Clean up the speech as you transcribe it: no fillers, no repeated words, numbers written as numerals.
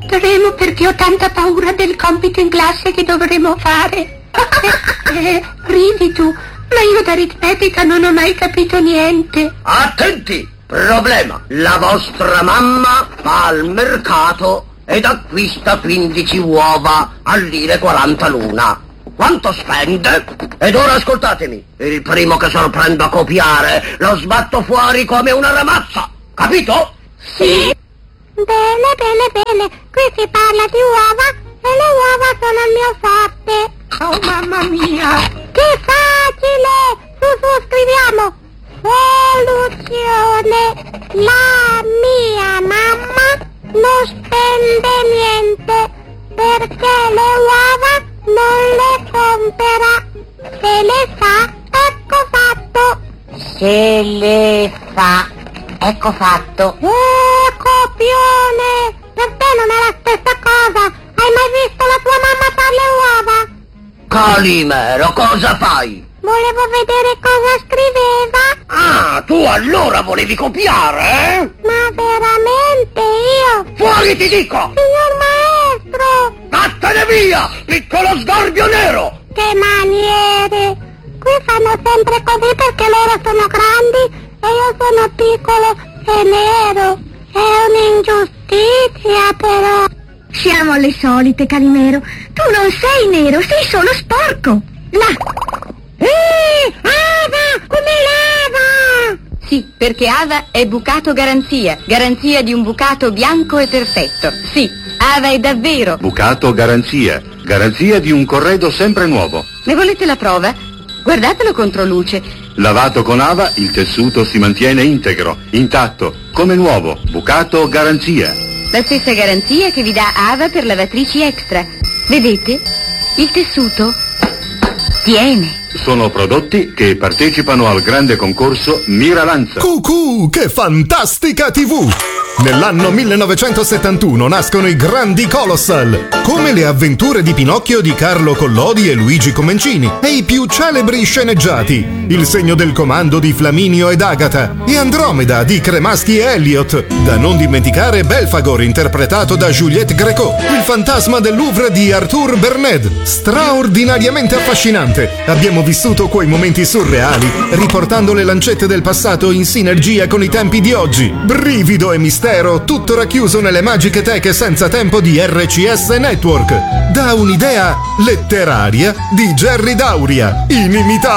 aspetteremo perché ho tanta paura del compito in classe che dovremo fare. Ridi tu, ma io d'aritmetica non ho mai capito niente. Attenti! Problema. La vostra mamma va al mercato ed acquista 15 uova al lire 40 l'una. Quanto spende? Ed ora ascoltatemi. Il primo che sorprendo a copiare lo sbatto fuori come una ramazza. Capito? Sì. Bene, bene, bene. Qui si parla di uova e le uova sono il mio forte. Oh, mamma mia. Che facile! Su, scriviamo. Soluzione. La mia mamma non spende niente perché le uova non le compra. Se le fa, ecco fatto. Se le fa, ecco fatto. Copione! Per te non è la stessa cosa. Hai mai visto la tua mamma fare le uova? Calimero, cosa fai? Volevo vedere cosa scriveva. Ah, tu allora volevi copiare, eh? Ma veramente io? Fuori ti dico! Signor maestro! Vattene via, piccolo sgorbio nero! Che maniere! Qui fanno sempre così perché loro sono grandi e io sono piccolo e nero. È un'ingiustizia però. Siamo alle solite, Calimero. Tu non sei nero, sei solo sporco. Là. Ava! Come lava! Sì, perché Ava è bucato garanzia. Garanzia di un bucato bianco e perfetto. Sì, Ava è davvero. Bucato garanzia. Garanzia di un corredo sempre nuovo. Ne volete la prova? Guardatelo contro luce. Lavato con Ava, il tessuto si mantiene integro, intatto, come nuovo. Bucato garanzia. La stessa garanzia che vi dà Ava per lavatrici extra. Vedete? Il tessuto tiene. Sono prodotti che partecipano al grande concorso Miralanza. Cucù, che fantastica TV! Nell'anno 1971 nascono i grandi Colossal, come le avventure di Pinocchio di Carlo Collodi e Luigi Comencini, e i più celebri sceneggiati, Il segno del comando di Flaminio ed Agata, e Andromeda di Cremaschi e Elliot, da non dimenticare Belfagor interpretato da Juliette Gréco, Il fantasma del Louvre di Arthur Berned, straordinariamente affascinante. Abbiamo vissuto quei momenti surreali, riportando le lancette del passato in sinergia con i tempi di oggi. Brivido e mistero, tutto racchiuso nelle magiche teche senza tempo di RCS Network. Da un'idea letteraria di Jerry Dauria, inimitabile.